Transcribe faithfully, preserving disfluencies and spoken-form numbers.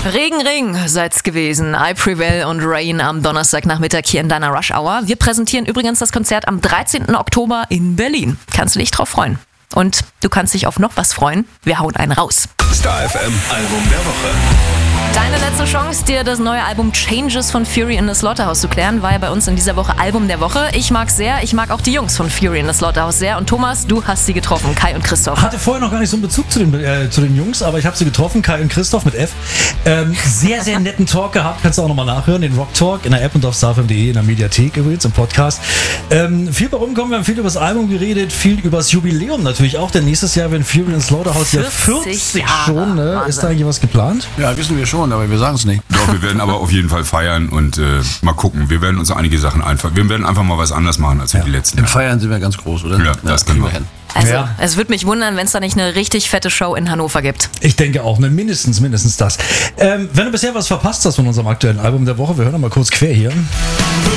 Regen, Ring seid's gewesen. I Prevail und Rain am Donnerstagnachmittag hier in deiner Rush Hour. Wir präsentieren übrigens das Konzert am dreizehnten Oktober in Berlin. Kannst du dich drauf freuen? Und du kannst dich auf noch was freuen. Wir hauen einen raus. Star F M Album der Woche. Deine letzte Chance, dir das neue Album Changes von Fury in the Slaughterhouse zu klären, war ja bei uns in dieser Woche Album der Woche. Ich mag's sehr, ich mag auch die Jungs von Fury in the Slaughterhouse sehr. Und Thomas, du hast sie getroffen, Kai und Christoph. Hatte vorher noch gar nicht so einen Bezug zu den, äh, zu den Jungs, aber ich habe sie getroffen, Kai und Christoph mit F. Ähm, sehr, sehr netten Talk gehabt, kannst du auch nochmal nachhören, den Rock Talk in der App und auf starfm punkt de, in der Mediathek übrigens, im Podcast. Ähm, viel bei rumkommen, wir haben viel über das Album geredet, viel über das Jubiläum natürlich auch, denn nächstes Jahr werden Fury in the Slaughterhouse ja vierzig Jahre. schon, ne? Ist da eigentlich was geplant? Ja, wissen wir schon, aber wir sagen es nicht. Doch, wir werden aber auf jeden Fall feiern und äh, mal gucken. Wir werden uns einige Sachen einfach, wir werden einfach mal was anders machen als wir die letzten Im Jahre. Feiern sind wir ganz groß, oder? Ja, das können wir. hin. Also, Ja. es würde mich wundern, wenn es da nicht eine richtig fette Show in Hannover gibt. Ich denke auch, ne? mindestens, mindestens das. Ähm, wenn du bisher was verpasst hast von unserem aktuellen Album der Woche, wir hören noch mal kurz quer hier.